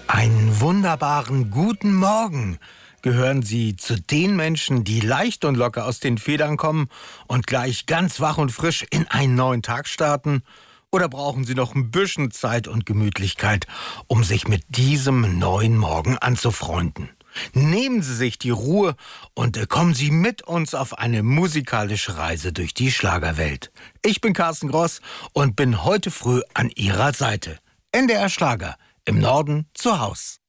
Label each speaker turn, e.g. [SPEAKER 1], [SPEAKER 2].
[SPEAKER 1] Einen wunderbaren guten Morgen. Gehören Sie zu den Menschen, die leicht und locker aus den Federn kommen und gleich ganz wach und frisch in einen neuen Tag starten? Oder brauchen Sie noch ein bisschen Zeit und Gemütlichkeit, um sich mit diesem neuen Morgen anzufreunden? Nehmen Sie sich die Ruhe und kommen Sie mit uns auf eine musikalische Reise durch die Schlagerwelt. Ich bin Carsten Gross und bin heute früh an Ihrer Seite. NDR Schlager, im Norden zu Haus.